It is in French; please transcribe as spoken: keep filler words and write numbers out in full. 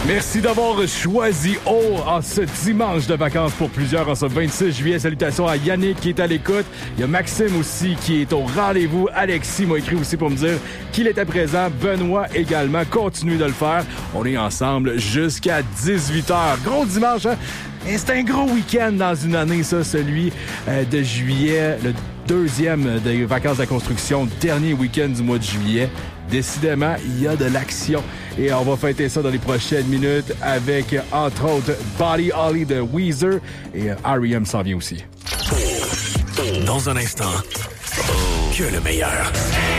Merci d'avoir choisi O en ce dimanche de vacances pour plusieurs en ce vingt-six juillet. Salutations à Yannick qui est à l'écoute. Il y a Maxime aussi qui est au rendez-vous. Alexis m'a écrit aussi pour me dire qu'il était présent. Benoît également. Continuez de le faire. On est ensemble jusqu'à dix-huit heures. Gros dimanche, hein? Et c'est un gros week-end dans une année, ça, celui euh, de juillet, le deuxième des vacances de la construction, dernier week-end du mois de juillet. Décidément, il y a de l'action. Et on va fêter ça dans les prochaines minutes avec, entre autres, Buddy Holly de Weezer et euh, R E M s'en vient aussi. Dans un instant, que le meilleur.